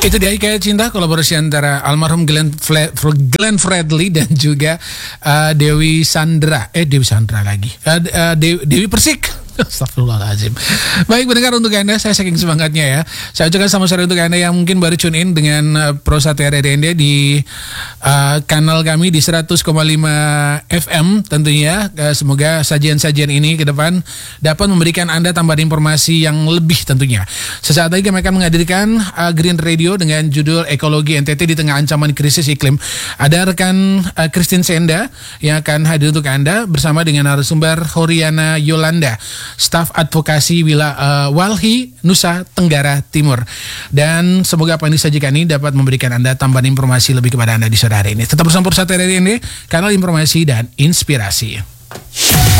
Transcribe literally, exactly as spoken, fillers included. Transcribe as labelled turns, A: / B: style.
A: Itu dia Hikayat Cinta, kolaborasi antara almarhum Glenn, Fle- Glenn Fredly dan juga uh, Dewi Sandra. Eh Dewi Sandra lagi. Uh, uh, Dewi, Dewi Persik. Astagfirullahaladzim. Baik pendengar, untuk Anda, saya saking semangatnya ya, saya ucapkan selamat sore untuk Anda yang mungkin baru tune in dengan uh, Pro Satria R D N D di uh, kanal kami di seratus koma lima F M tentunya. Uh, semoga sajian-sajian ini ke depan dapat memberikan Anda tambahan informasi yang lebih tentunya. Sesaat lagi kami akan menghadirkan uh, Green Radio dengan judul Ekologi N T T di Tengah Ancaman Krisis Iklim. Ada rekan uh, Christine Senda yang akan hadir untuk Anda bersama dengan narasumber Horiana Yolanda, staf advokasi Wila, uh, Walhi, Nusa Tenggara Timur. Dan semoga apa yang disajikan ini dapat memberikan Anda tambahan informasi lebih kepada Anda di sore hari ini. Tetap bersama Pro Satria R D N D, kanal informasi dan inspirasi.